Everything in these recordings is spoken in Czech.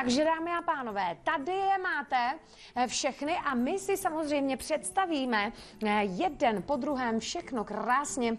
Takže dámy a pánové, tady je máte všechny a my si samozřejmě představíme jeden po druhém všechno krásně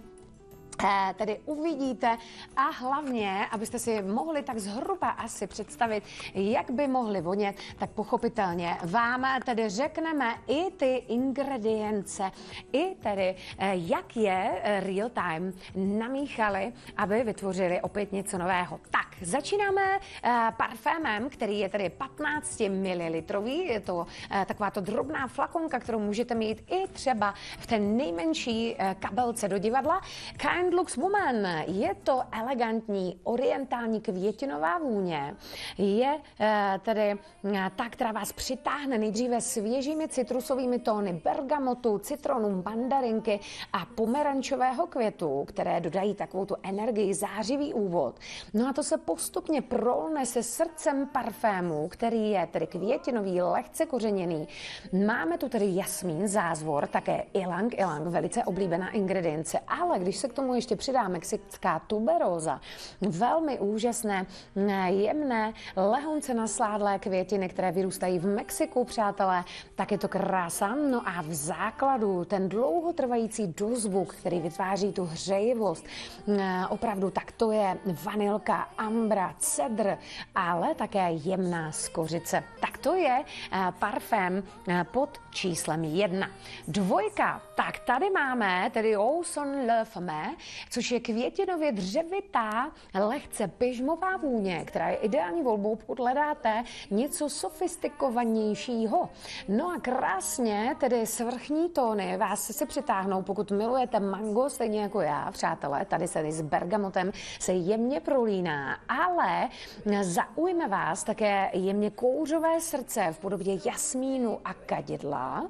tedy uvidíte a hlavně, abyste si mohli tak zhruba asi představit, jak by mohly vonět, tak pochopitelně vám tedy řekneme i ty ingredience, i tedy jak je real time namíchali, aby vytvořili opět něco nového. Tak, začínáme parfémem, který je tedy 15 ml. Je to takováto drobná flakonka, kterou můžete mít i třeba v té nejmenší kabelce do divadla. Kind Lux Woman, je to elegantní orientální květinová vůně, je tedy ta, která vás přitáhne nejdříve svěžími citrusovými tóny bergamotu, citronu, mandarinky a pomerančového květu, které dodají takovou tu energii, zářivý úvod. No a to se postupně prolne se srdcem parfému, který je tedy květinový, lehce kořeněný. Máme tu tedy jasmín, zázvor, také ilang, velice oblíbená ingredience, ale když se k tomu ještě přidá mexická tuberóza, velmi úžasné, jemné, lehonce nasládlé květiny, které vyrůstají v Mexiku, přátelé, tak je to krása. No a v základu ten dlouhotrvající dozvuk, který vytváří tu hřejivost, opravdu tak to je vanilka, ambra, cedr, ale také jemná skořice. Tak to je parfém pod číslem 1. 2, tak tady máme tedy Eau Son Le Femme, což je květinově dřevitá, lehce pyžmová vůně, která je ideální volbou, pokud hledáte něco sofistikovanějšího. No a krásně tedy svrchní tóny vás se přitáhnou, pokud milujete mango, stejně jako já, přátelé, tady se s bergamotem se jemně prolíná, ale zaujme vás také jemně kouřové srdce v podobě jasmínu a kadidla.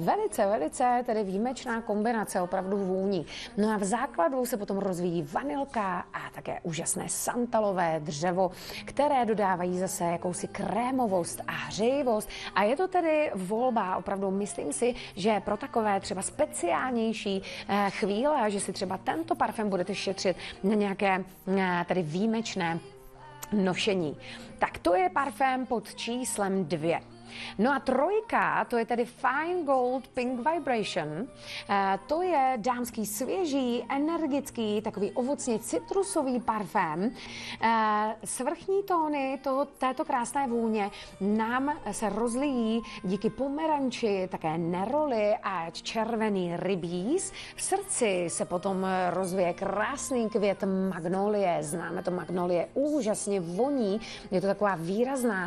Velice tedy výjimečná kombinace opravdu vůní. No a v základu se potom rozvíjí vanilka a také úžasné santalové dřevo, které dodávají zase jakousi krémovost a hřejivost. A je to tedy volba, opravdu myslím si, že pro takové třeba speciálnější chvíle, že si třeba tento parfém budete šetřit na nějaké tedy výjimečné nošení. Tak to je parfém pod číslem 2. No a 3, to je tedy Fine Gold Pink Vibration. To je dámský svěží, energický, takový ovocně citrusový parfém. Svrchní tóny této krásné vůně nám se rozlijí díky pomeranči, také neroli a červený rybíz. V srdci se potom rozvíje krásný květ magnolie. Známe to, magnolie úžasně voní. Je to taková výrazná